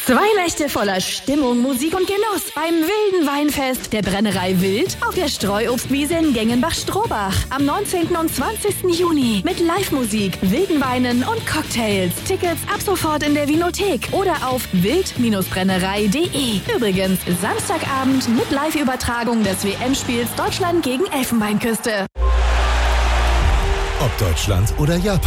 2 Nächte voller Stimmung, Musik und Genuss beim wilden Weinfest der Brennerei Wild auf der Streuobstwiese in Gengenbach-Strohbach am 19. und 20. Juni mit Live-Musik, wilden Weinen und Cocktails. Tickets ab sofort in der Vinothek oder auf wild-brennerei.de. Übrigens Samstagabend mit Live-Übertragung des WM-Spiels Deutschland gegen Elfenbeinküste. Ob Deutschland oder Japan.